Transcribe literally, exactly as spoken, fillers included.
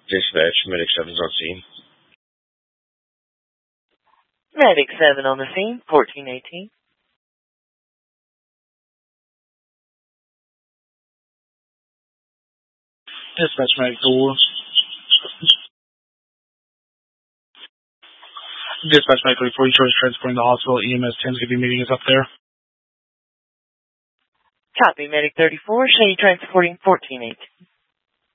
Dispatch, Medic seven's on scene. Medic seven on the scene, fourteen eighteen. Dispatch, Medic four. Dispatch, Medic thirty-four, you chose transporting the hospital. E M S ten is going to be meeting us up there. Copy, Medic thirty-four, show you transporting fourteen eighteen.